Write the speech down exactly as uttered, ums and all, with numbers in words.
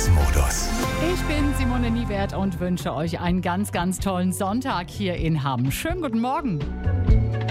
Mutmachs-Modus. Ich bin Simone Niewert und wünsche euch einen ganz, ganz tollen Sonntag hier in Hamm. Schönen guten Morgen.